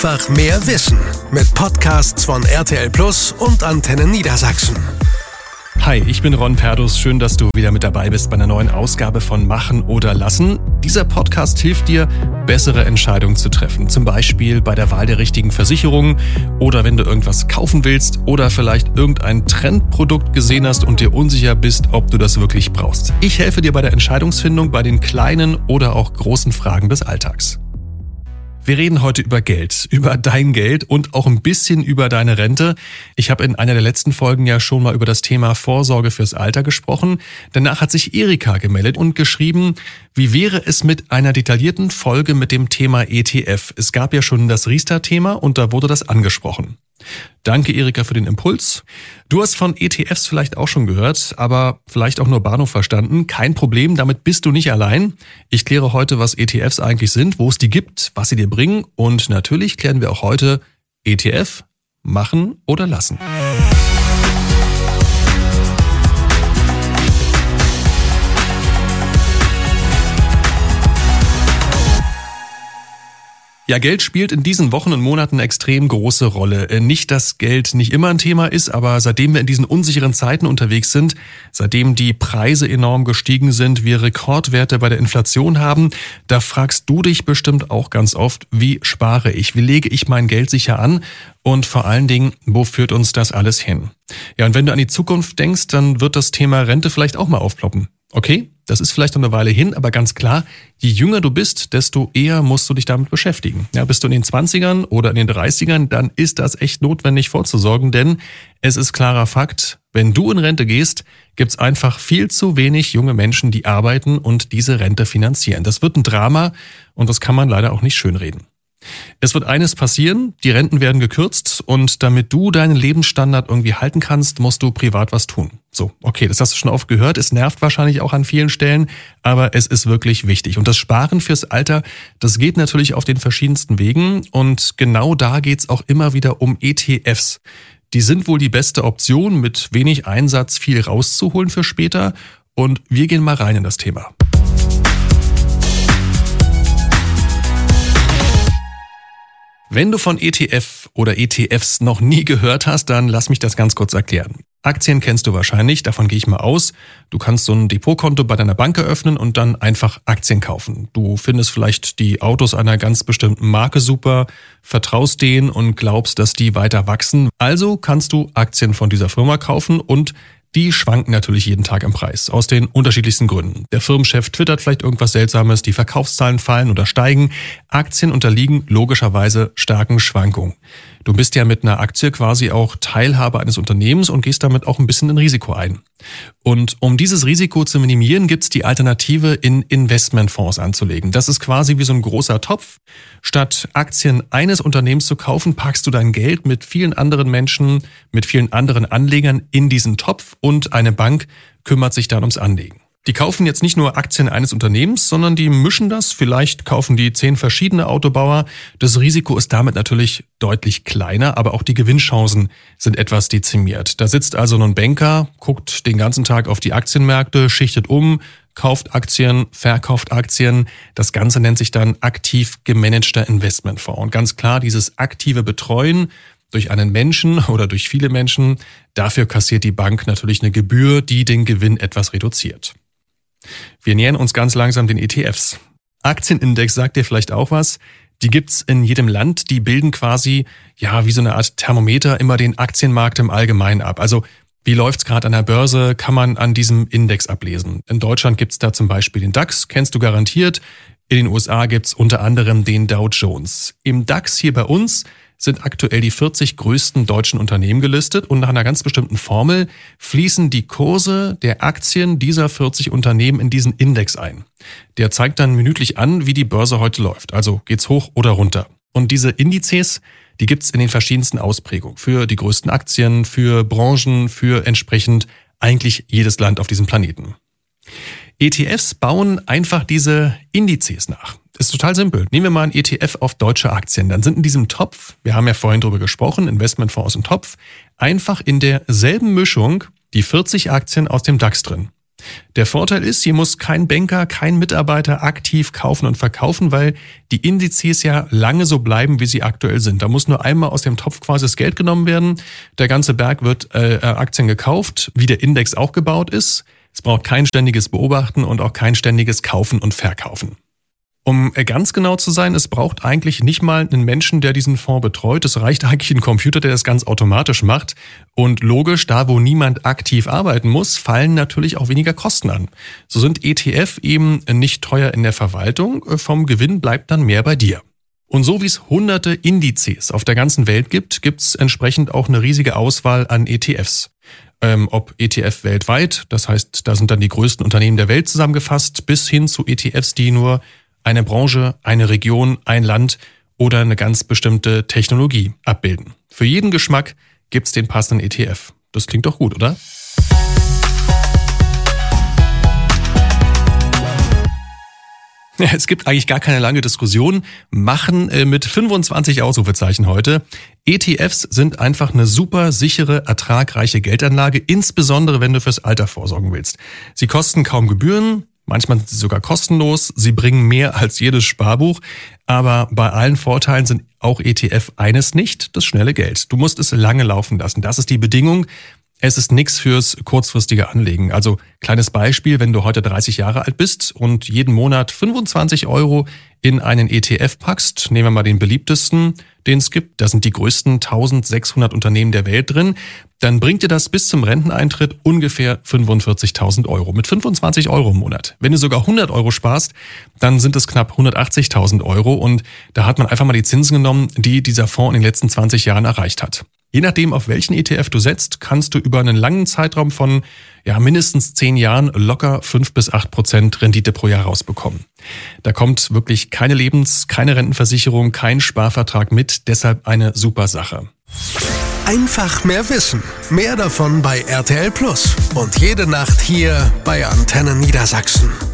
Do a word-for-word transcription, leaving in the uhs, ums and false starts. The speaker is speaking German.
Einfach mehr Wissen mit Podcasts von R T L Plus und Antenne Niedersachsen. Hi, ich bin Ron Perdus. Schön, dass du wieder mit dabei bist bei einer neuen Ausgabe von Machen oder Lassen. Dieser Podcast hilft dir, bessere Entscheidungen zu treffen. Zum Beispiel bei der Wahl der richtigen Versicherung oder wenn du irgendwas kaufen willst oder vielleicht irgendein Trendprodukt gesehen hast und dir unsicher bist, ob du das wirklich brauchst. Ich helfe dir bei der Entscheidungsfindung bei den kleinen oder auch großen Fragen des Alltags. Wir reden heute über Geld, über dein Geld und auch ein bisschen über deine Rente. Ich habe in einer der letzten Folgen ja schon mal über das Thema Vorsorge fürs Alter gesprochen. Danach hat sich Erika gemeldet und geschrieben, wie wäre es mit einer detaillierten Folge mit dem Thema E T F? Es gab ja schon das Riester-Thema und da wurde das angesprochen. Danke, Erika, für den Impuls. Du hast von E T Fs vielleicht auch schon gehört, aber vielleicht auch nur Bahnhof verstanden. Kein Problem, damit bist du nicht allein. Ich kläre heute, was E T Fs eigentlich sind, wo es die gibt, was sie dir bringen und natürlich klären wir auch heute E T F, machen oder lassen. Ja, Geld spielt in diesen Wochen und Monaten eine extrem große Rolle. Nicht, dass Geld nicht immer ein Thema ist, aber seitdem wir in diesen unsicheren Zeiten unterwegs sind, seitdem die Preise enorm gestiegen sind, wir Rekordwerte bei der Inflation haben, da fragst du dich bestimmt auch ganz oft, wie spare ich, wie lege ich mein Geld sicher an und vor allen Dingen, wo führt uns das alles hin? Ja, und wenn du an die Zukunft denkst, dann wird das Thema Rente vielleicht auch mal aufploppen. Okay, das ist vielleicht noch eine Weile hin, aber ganz klar, je jünger du bist, desto eher musst du dich damit beschäftigen. Ja, bist du in den zwanzigern oder in den dreißigern, dann ist das echt notwendig vorzusorgen, denn es ist klarer Fakt, wenn du in Rente gehst, gibt's einfach viel zu wenig junge Menschen, die arbeiten und diese Rente finanzieren. Das wird ein Drama und das kann man leider auch nicht schönreden. Es wird eines passieren, die Renten werden gekürzt und damit du deinen Lebensstandard irgendwie halten kannst, musst du privat was tun. So, okay, das hast du schon oft gehört, es nervt wahrscheinlich auch an vielen Stellen, aber es ist wirklich wichtig. Und das Sparen fürs Alter, das geht natürlich auf den verschiedensten Wegen und genau da geht's auch immer wieder um E T Fs. Die sind wohl die beste Option, mit wenig Einsatz viel rauszuholen für später und wir gehen mal rein in das Thema. Wenn du von E T F oder E T Fs noch nie gehört hast, dann lass mich das ganz kurz erklären. Aktien kennst du wahrscheinlich, davon gehe ich mal aus. Du kannst so ein Depotkonto bei deiner Bank eröffnen und dann einfach Aktien kaufen. Du findest vielleicht die Autos einer ganz bestimmten Marke super, vertraust denen und glaubst, dass die weiter wachsen. Also kannst du Aktien von dieser Firma kaufen und die schwanken natürlich jeden Tag im Preis, aus den unterschiedlichsten Gründen. Der Firmenchef twittert vielleicht irgendwas Seltsames, die Verkaufszahlen fallen oder steigen. Aktien unterliegen logischerweise starken Schwankungen. Du bist ja mit einer Aktie quasi auch Teilhaber eines Unternehmens und gehst damit auch ein bisschen ein Risiko ein. Und um dieses Risiko zu minimieren, gibt's die Alternative, in Investmentfonds anzulegen. Das ist quasi wie so ein großer Topf. Statt Aktien eines Unternehmens zu kaufen, packst du dein Geld mit vielen anderen Menschen, mit vielen anderen Anlegern in diesen Topf und eine Bank kümmert sich dann ums Anlegen. Die kaufen jetzt nicht nur Aktien eines Unternehmens, sondern die mischen das. Vielleicht kaufen die zehn verschiedene Autobauer. Das Risiko ist damit natürlich deutlich kleiner, aber auch die Gewinnchancen sind etwas dezimiert. Da sitzt also ein Banker, guckt den ganzen Tag auf die Aktienmärkte, schichtet um, kauft Aktien, verkauft Aktien. Das Ganze nennt sich dann aktiv gemanagter Investmentfonds. Und ganz klar, dieses aktive Betreuen durch einen Menschen oder durch viele Menschen, dafür kassiert die Bank natürlich eine Gebühr, die den Gewinn etwas reduziert. Wir nähern uns ganz langsam den E T Fs. Aktienindex sagt dir vielleicht auch was. Die gibt's in jedem Land. Die bilden quasi, ja, wie so eine Art Thermometer immer den Aktienmarkt im Allgemeinen ab. Also, wie läuft's gerade an der Börse, kann man an diesem Index ablesen. In Deutschland gibt's da zum Beispiel den DAX, kennst du garantiert. In den U S A gibt's unter anderem den Dow Jones. Im DAX hier bei uns sind aktuell die vierzig größten deutschen Unternehmen gelistet und nach einer ganz bestimmten Formel fließen die Kurse der Aktien dieser vierzig Unternehmen in diesen Index ein. Der zeigt dann minütlich an, wie die Börse heute läuft, also geht's hoch oder runter. Und diese Indizes, die gibt's in den verschiedensten Ausprägungen für die größten Aktien, für Branchen, für entsprechend eigentlich jedes Land auf diesem Planeten. E T Fs bauen einfach diese Indizes nach. Das ist total simpel. Nehmen wir mal ein E T F auf deutsche Aktien. Dann sind in diesem Topf, wir haben ja vorhin drüber gesprochen, Investmentfonds im Topf, einfach in derselben Mischung die vierzig Aktien aus dem DAX drin. Der Vorteil ist, hier muss kein Banker, kein Mitarbeiter aktiv kaufen und verkaufen, weil die Indizes ja lange so bleiben, wie sie aktuell sind. Da muss nur einmal aus dem Topf quasi das Geld genommen werden. Der ganze Berg wird äh, Aktien gekauft, wie der Index auch gebaut ist. Es braucht kein ständiges Beobachten und auch kein ständiges Kaufen und Verkaufen. Um ganz genau zu sein, es braucht eigentlich nicht mal einen Menschen, der diesen Fonds betreut. Es reicht eigentlich ein Computer, der das ganz automatisch macht. Und logisch, da wo niemand aktiv arbeiten muss, fallen natürlich auch weniger Kosten an. So sind E T F eben nicht teuer in der Verwaltung. Vom Gewinn bleibt dann mehr bei dir. Und so wie es hunderte Indizes auf der ganzen Welt gibt, gibt es entsprechend auch eine riesige Auswahl an E T Fs. Ähm, ob E T F weltweit, das heißt, da sind dann die größten Unternehmen der Welt zusammengefasst, bis hin zu E T Fs, die nur eine Branche, eine Region, ein Land oder eine ganz bestimmte Technologie abbilden. Für jeden Geschmack gibt's den passenden E T F. Das klingt doch gut, oder? Es gibt eigentlich gar keine lange Diskussion. Machen mit fünfundzwanzig Ausrufezeichen heute. E T Fs sind einfach eine super sichere, ertragreiche Geldanlage, insbesondere wenn du fürs Alter vorsorgen willst. Sie kosten kaum Gebühren. Manchmal sind sie sogar kostenlos, sie bringen mehr als jedes Sparbuch, aber bei allen Vorteilen sind auch E T F eines nicht, das schnelle Geld. Du musst es lange laufen lassen, das ist die Bedingung. Es ist nichts fürs kurzfristige Anlegen. Also kleines Beispiel, wenn du heute dreißig Jahre alt bist und jeden Monat fünfundzwanzig Euro in einen E T F packst, nehmen wir mal den beliebtesten, den es gibt, da sind die größten eintausendsechshundert Unternehmen der Welt drin, dann bringt dir das bis zum Renteneintritt ungefähr fünfundvierzigtausend Euro mit fünfundzwanzig Euro im Monat. Wenn du sogar hundert Euro sparst, dann sind es knapp hundertachtzigtausend Euro und da hat man einfach mal die Zinsen genommen, die dieser Fonds in den letzten zwanzig Jahren erreicht hat. Je nachdem, auf welchen E T F du setzt, kannst du über einen langen Zeitraum von ja mindestens zehn Jahren locker fünf bis acht Prozent Rendite pro Jahr rausbekommen. Da kommt wirklich keine Lebens-, keine Rentenversicherung, kein Sparvertrag mit, deshalb eine super Sache. Einfach mehr Wissen. Mehr davon bei R T L Plus. Und jede Nacht hier bei Antenne Niedersachsen.